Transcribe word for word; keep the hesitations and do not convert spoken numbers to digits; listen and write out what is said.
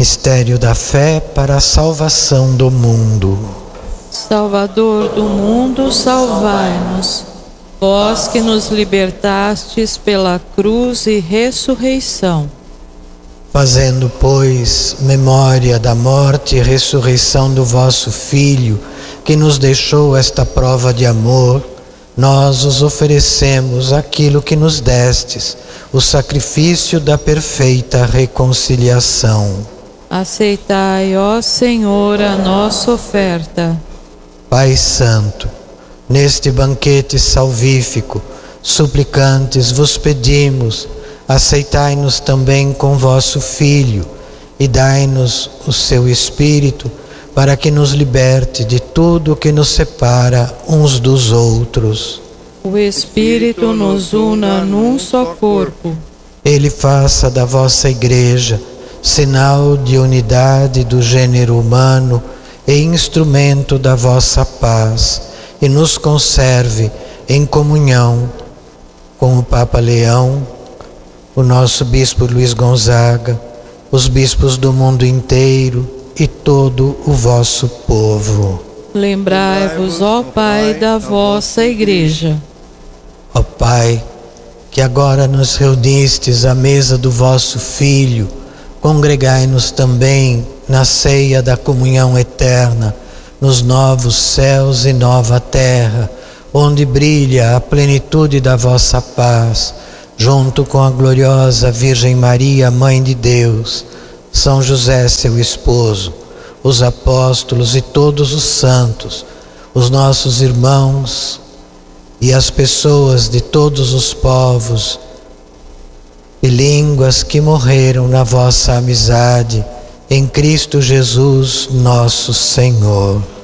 Mistério da fé para a salvação do mundo. Salvador do mundo, salvai-nos. Vós que nos libertastes pela cruz e ressurreição. Fazendo, pois, memória da morte e ressurreição do vosso Filho, que nos deixou esta prova de amor, nós os oferecemos aquilo que nos destes, o sacrifício da perfeita reconciliação. Aceitai, ó Senhor, a nossa oferta. Pai Santo, neste banquete salvífico, suplicantes vos pedimos, aceitai-nos também com vosso Filho e dai-nos o seu Espírito para que nos liberte de tudo que nos separa uns dos outros. O Espírito nos una num só corpo. Ele faça da vossa Igreja sinal de unidade do gênero humano e instrumento da vossa paz, e nos conserve em comunhão com o Papa Leão, o nosso Bispo Luiz Gonzaga, os bispos do mundo inteiro e todo o vosso povo. Lembrai-vos, ó Pai, da vossa Igreja. Ó Pai, que agora nos reunistes à mesa do vosso Filho, congregai-nos também na ceia da comunhão eterna, nos novos céus e nova terra, onde brilha a plenitude da vossa paz, junto com a gloriosa Virgem Maria, Mãe de Deus, São José, seu esposo, os apóstolos e todos os santos, os nossos irmãos e as pessoas de todos os povos e línguas que morreram na vossa amizade, em Cristo Jesus, nosso Senhor.